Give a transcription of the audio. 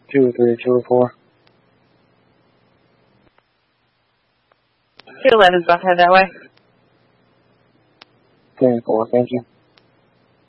203, 204. 211's about to head that way. 10-4, thank you.